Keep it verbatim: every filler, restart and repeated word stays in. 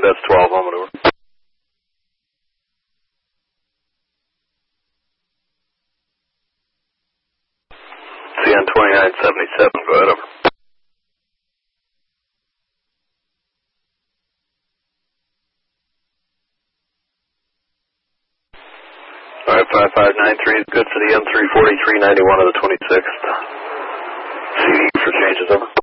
that's twelve, home and over. C N twenty-nine seventy-seven, go ahead, over. Alright, five five nine three is good for the M three forty-three ninety-one of the twenty-sixth. C D for changes, over.